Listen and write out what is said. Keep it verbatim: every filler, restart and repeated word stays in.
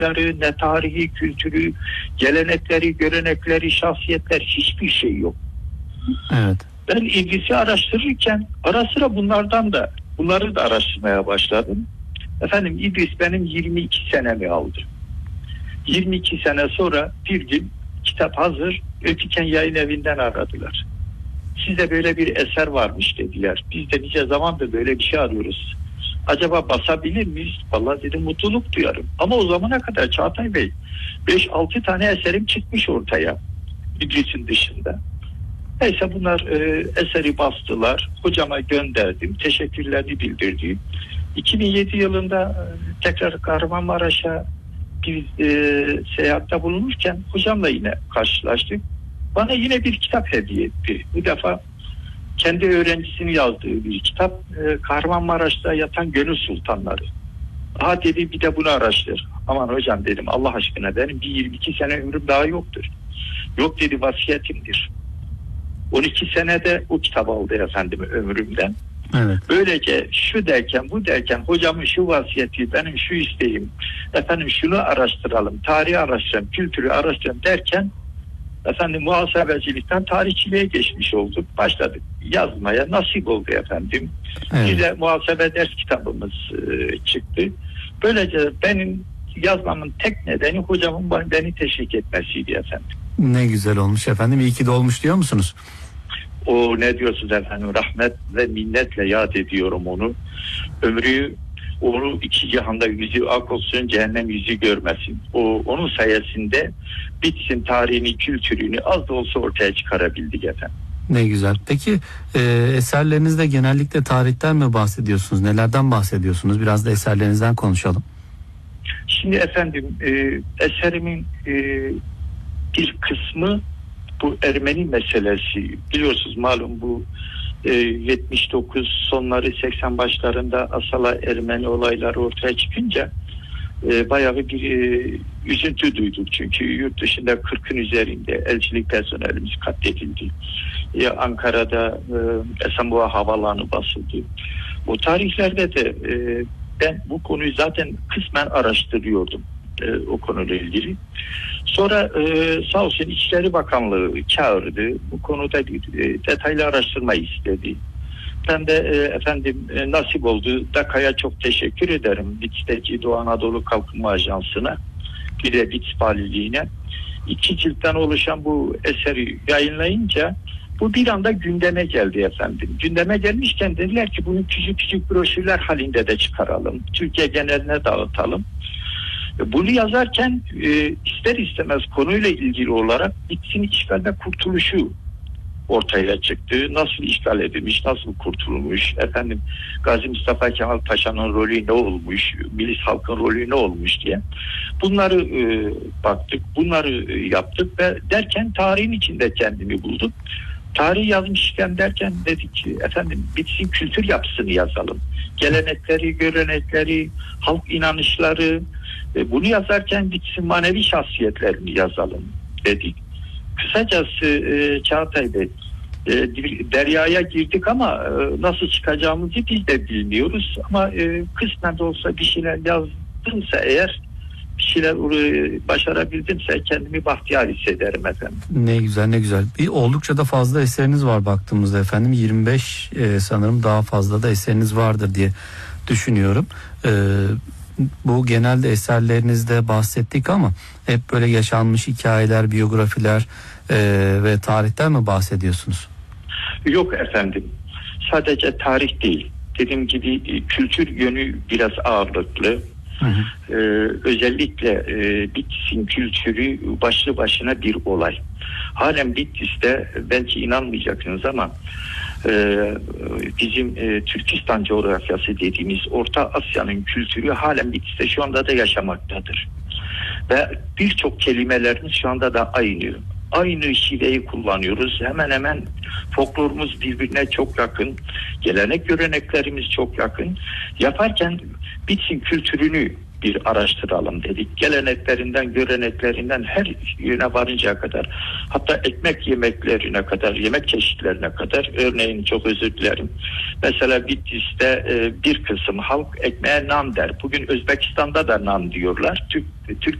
ne tarihi, kültürü, gelenekleri, görenekleri, şahsiyetler, hiçbir şey yok. Evet. Ben İdris'i araştırırken ara sıra bunlardan da bunları da araştırmaya başladım. Efendim İdris benim yirmi iki senemi aldı. yirmi iki sene sonra bir gün kitap hazır, Ötüken Yayın Evi'nden aradılar. Sizde böyle bir eser varmış dediler. Biz de nice zamandır böyle bir şey arıyoruz. Acaba basabilir miyiz? Vallahi dedim mutluluk duyarım. Ama o zamana kadar Çağatay Bey beş altı tane eserim çıkmış ortaya. İdris'in dışında. Neyse bunlar e, eseri bastılar. Hocama gönderdim. Teşekkürlerini bildirdim. iki bin yedi yılında e, tekrar Kahramanmaraş'a bir e, seyahatte bulunurken hocamla yine karşılaştık. Bana yine bir kitap hediye etti. Bu defa kendi öğrencisini yazdığı bir kitap. E, Kahramanmaraş'ta yatan Gönül Sultanları. Aha dedi bir de bunu araştır. Aman hocam dedim Allah aşkına benim bir yirmi iki sene ömrüm daha yoktur. Yok dedi vasiyetimdir. on iki senede o kitap aldı efendim ömrümden. Evet. Böylece şu derken bu derken hocamın şu vasiyeti benim şu isteğim efendim şunu araştıralım, tarihi araştıralım, kültürü araştıralım derken efendim muhasebecilikten tarihçiliğe geçmiş olduk. Başladık yazmaya, nasip oldu efendim. Evet. Bize muhasebe ders kitabımız e, çıktı. Böylece benim yazmamın tek nedeni hocamın beni teşvik etmesiydi efendim. Ne güzel olmuş efendim. İyi ki de olmuş diyor musunuz? O ne diyorsunuz efendim? Rahmet ve minnetle yad ediyorum onu. Ömrü onu iki cihanda yüzü ak olsun, cehennem yüzü görmesin. O onun sayesinde Bitlis'in tarihini, kültürünü az da olsa ortaya çıkarabildik efendim. Ne güzel. Peki e, eserlerinizde genellikle tarihten mi bahsediyorsunuz? Nelerden bahsediyorsunuz? Biraz da eserlerinizden konuşalım. Şimdi efendim e, eserimin e, bir kısmı bu Ermeni meselesi. Biliyorsunuz malum bu e, yetmiş dokuz sonları seksen başlarında Asala Ermeni olayları ortaya çıkınca e, bayağı bir e, üzüntü duyduk. Çünkü yurt dışında kırkın üzerinde elçilik personelimiz katledildi. E, Ankara'da e, Esenboğa Havalanı basıldı. O tarihlerde de e, ben bu konuyu zaten kısmen araştırıyordum. E, o konuyla ilgili. Sonra e, sağ olsun İçişleri Bakanlığı çağırdı. Bu konuda bir e, detaylı araştırma istedi. Ben de e, efendim e, nasip oldu. DAKA'ya çok teşekkür ederim. Bitlis'teki Doğu Anadolu Kalkınma Ajansı'na bir de Bitlis Valiliğine. İki ciltten oluşan bu eseri yayınlayınca bu bir anda gündeme geldi efendim. Gündeme gelmişken dediler ki bunu küçük küçük broşürler halinde de çıkaralım. Türkiye geneline dağıtalım. Bunu yazarken e, ister istemez konuyla ilgili olarak Bitlis'in işgal ve kurtuluşu ortaya çıktı. Nasıl işgal edilmiş, nasıl kurtulmuş, efendim Gazi Mustafa Kemal Paşa'nın rolü ne olmuş, Milis halkın rolü ne olmuş diye. Bunları e, baktık, bunları e, yaptık ve derken tarihin içinde kendimi buldum. Tarih yazmışken derken dedik ki efendim Bitlis'in kültür yapısını yazalım. Gelenekleri, görenekleri, halk inanışları, e, bunu yazarken Bitlis'in manevi şahsiyetlerini yazalım dedik. Kısacası e, Çağatay Bey e, deryaya girdik ama e, nasıl çıkacağımızı biz de bilmiyoruz. Ama e, kısmen de olsa bir şeyler yazdımsa eğer bir şeyler başarabildimse kendimi bahtiyar hissederim efendim. Ne güzel ne güzel. Bir oldukça da fazla eseriniz var baktığımızda efendim. yirmi beş e, sanırım daha fazla da eseriniz vardır diye düşünüyorum. E, bu genelde eserlerinizde bahsettik ama hep böyle yaşanmış hikayeler, biyografiler e, ve tarihten mi bahsediyorsunuz? Yok efendim. Sadece tarih değil. Dediğim gibi kültür yönü biraz ağırlıklı. Hı hı. Ee, özellikle e, Bitlis'in kültürü başlı başına bir olay. Halen Bitlis'te belki inanmayacaksınız ama e, bizim e, Türkistan coğrafyası dediğimiz Orta Asya'nın kültürü halen Bitlis'te şu anda da yaşamaktadır. Ve birçok kelimelerimiz şu anda da aynı. Aynı şiveyi kullanıyoruz. Hemen hemen folklorumuz birbirine çok yakın. Gelenek göreneklerimiz çok yakın. Yaparken Bitlis'in kültürünü bir araştıralım dedik. Geleneklerinden, göreneklerinden her yöne varıncaya kadar, hatta ekmek yemeklerine kadar, yemek çeşitlerine kadar. Örneğin, çok özür dilerim, mesela Bitlis'te e, bir kısım halk ekmeğe nan der. Bugün Özbekistan'da da nan diyorlar. Türk, Türk